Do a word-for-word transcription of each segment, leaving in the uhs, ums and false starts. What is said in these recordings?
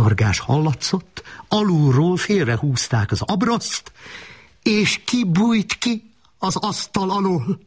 kacargás hallatszott, alulról félrehúzták az abraszt, és kibújt ki az asztal alól.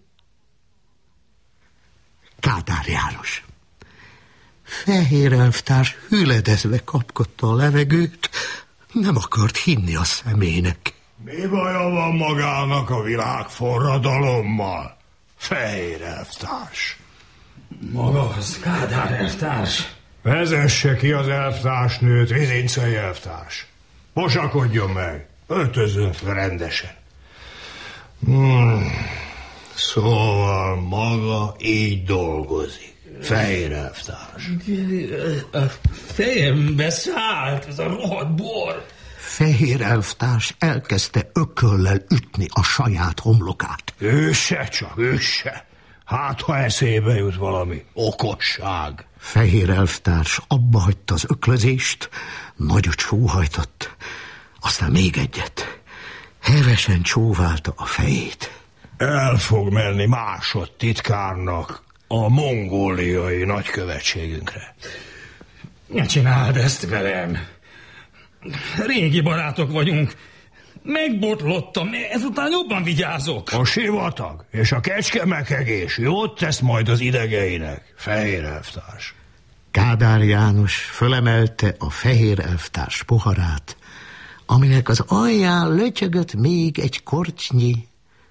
Kádár János. Fehér elvtárs hüledezve kapkodta a levegőt, nem akart hinni a szemének. Mi baja van magának a világforradalommal, Fehér elvtárs? Maga az Kádár elvtárs. Vezesse ki az elvtársnőt, Vizincei elvtárs. Mosakodjon meg, öltözzön fel rendesen. Hmm. Szóval maga így dolgozik, Fehér elvtárs. A fejembe szállt ez a rohadt bor. Fehér elvtárs elkezdte ököllel ütni a saját homlokát. Üsse csak, üsse. Hát, ha eszébe jut valami okosság. Fehér elvtárs abba hagyta az öklözést, nagyot sóhajtott, aztán még egyet. Hevesen csóválta a fejét. El fog menni másodtitkárnak a mongóliai nagykövetségünkre. Ne csináld ezt velem. Régi barátok vagyunk. Megbotlottam, ezután jobban vigyázok. A sivatag és a kecskemekegés jót tesz majd az idegeinek, Fehér elvtárs. Kádár János fölemelte a Fehér elvtárs poharát, aminek az alján lötyögött még egy korcsnyi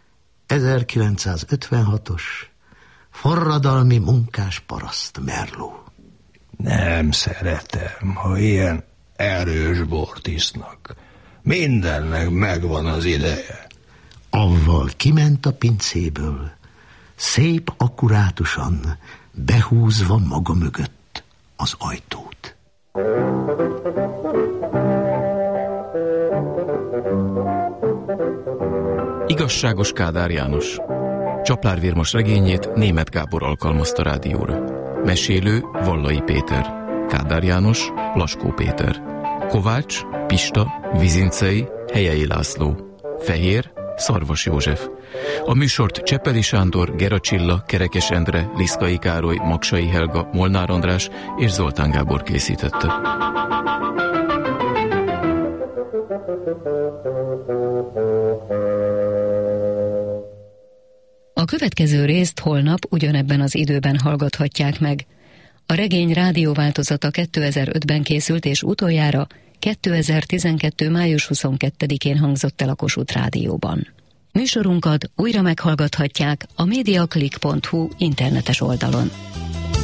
ezerkilencszázötvenhatos forradalmi munkás paraszt merló. Nem szeretem, ha ilyen erős bort isznak. Mindennek megvan az ideje. Avval kiment a pincéből, szép akkurátusan behúzva maga mögött az ajtót. Igazságos Kádár János. Csaplár Vilmos regényét Németh Gábor alkalmazta rádióra. Mesélő Vallai Péter. Kádár János Laskó Péter. Kovács Pista Vizincei Helyei László. Fehér Szarvas József. A műsort Csepeli Sándor, Gera Csilla, Kerekes Endre, Liszkai Károly, Maksai Helga, Molnár András és Zoltán Gábor készítette. A következő részt holnap ugyanebben az időben hallgathatják meg. A regény rádióváltozata kétezer-ötben készült, és utoljára kétezer-tizenkettő. május huszonkettedikén hangzott el a Kossuth Rádióban. Műsorunkat újra meghallgathatják a mediaclick pont hu internetes oldalon.